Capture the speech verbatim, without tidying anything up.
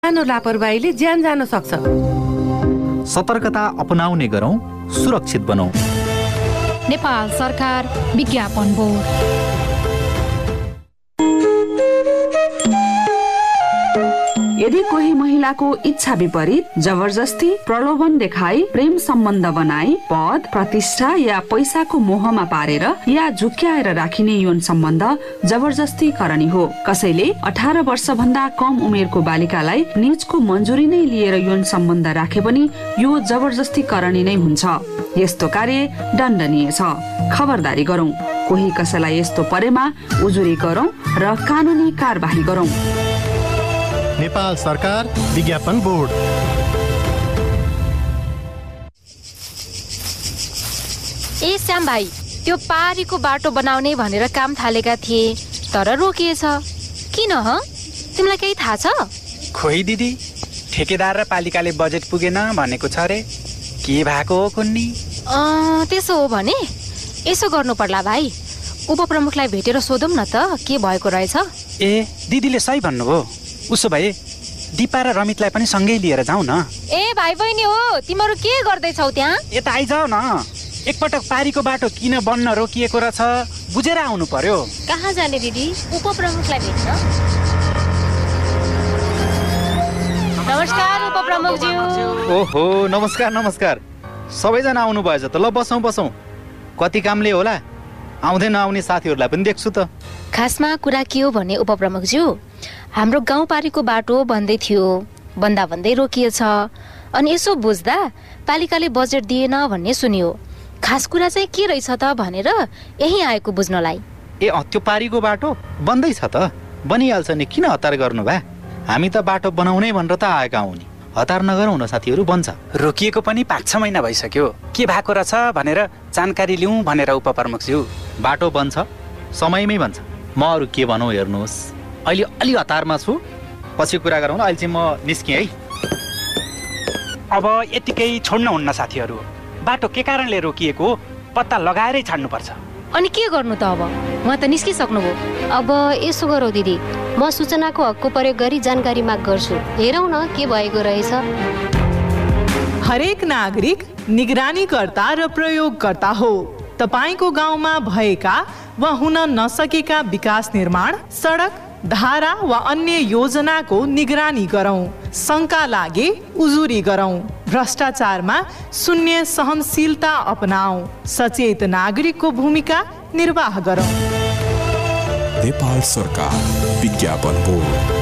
सानो लापरवाहीले ज्यान जान सक्छ। सतर्कता अपनाउने गरौँ, सुरक्षित बनौँ। नेपाल सरकार विज्ञापन बोर्ड। यदि कोही महिलाको इच्छा विपरीत जबरजस्ती प्रलोभन देखाई प्रेम सम्बन्ध बनाई पद प्रतिष्ठा या पैसाको मोहमा पारेर या झुक्क्याएर राखिने यौन सम्बन्ध जबरजस्ती करणी हो। कसैले अठार वर्ष भन्दा कम उमेरको बालिकालाई निजको मन्जुरी नै लिएर यौन सम्बन्ध राखे पनि यो जबरजस्ती करणी नै हुन्छ। यस्तो कार्य दण्डनीय छ। खबरदारी गरौं। कोही कसैलाई यस्तो परेमा उजुरी गरौं र कानुनी कारबाही गरौं। नेपाल सरकार विज्ञापन बोर्ड। ए श्याम भाइ, त्यो पारीको बाटो बनाउने भनेर काम थालेका थिए तर रोकिएछ। किन ह? तिमीलाई केही थाहा छ? खोइ दिदी, ठेकेदार र पालिकाले बजेट पुगेन भनेको छ रे। के भएको हो कुन्नी? अँ त्यसो हो भने यसो गर्नु पर्ला भाइ। उपप्रमुखलाई भेटेर सोधौँ न त के भएको रहेछ। ए दिदीले सही भन्नुभयो। उसो भए दिपा र रमितलाई पनि सँगै लिएर जाउँ न। ए भाइ बहिनी हो, तिमीहरू के गर्दैछौ त्यहाँ? यता आइजाऊ न। एकपटक पारीको बाटो किन बन्न रोकिएको रहेछ बुझेर आउनु पर्यो। कहाँ जाने दिदी? उपप्रमुखलाई भेट्न। नमस्कार उपप्रमुखज्यू। ओहो नमस्कार नमस्कार। सबैजना आउनु भएछ त। ल बसौँ बसौँ। कति कामले होला, आउँदै नआउने साथीहरूलाई पनि देख्छु त। खासमा कुरा के हो भने उपप्रमुखज्यू, हाम्रो गाउँपारीको बाटो बन्दै थियो, बन्दा भन्दै रोकिएछ। अनि यसो बुझ्दा पालिकाले बजेट दिएन भन्ने सुनियो। खास कुरा चाहिँ के रहेछ त भनेर यही आएको बुझ्नलाई। ए त्यो पारीको बाटो बन्दै छ त। बनिहाल्छ नि, किन हतार गर्नु भए? हामी त बाटो बनाउनै भनेर त आएका हौ नि। हतार नगरौँ न साथीहरू, बन्छ। रोकिएको पनि पाँच छ महिना भइसक्यो। के भएको रहेछ भनेर जानकारी लिउँ भनेर उपप्रमुखज्यू। बाटो बन्छ, समयमै बन्छ। म अरू के भनौँ हेर्नुहोस्, अहिले अलि हतारमा छु। पछि कुरा गरौँ ल। अहिले चाहिँ म निस्केँ है। अब यतिकै छोड्नुहुन्न साथीहरू। बाटो के कारणले रोकिएको पत्ता लगाएरै छाड्नुपर्छ। अनि के गर्नु त अब? उहाँ त निस्किसक्नुभयो। अब यसो गरौँ दिदी, म सूचनाको हकको प्रयोग गरी जानकारी माग गर्छु। हेरौँ न के भएको रहेछ। हरेक नागरिक निगरानीकर्ता र प्रयोगकर्ता हो। तपाईको गाउँमा भएका वा हुन नसकेका विकास निर्माण, सडक, धारा वा अन्य योजनाको निगरानी गरौँ। शङ्का लागे उजुरी गरौँ। भ्रष्टाचारमा शून्य सहनशीलता अपनाऊ। सचेत नागरिकको भूमिका निर्वाह गरौँ। नेपाल सरकार विज्ञापन बोर्ड।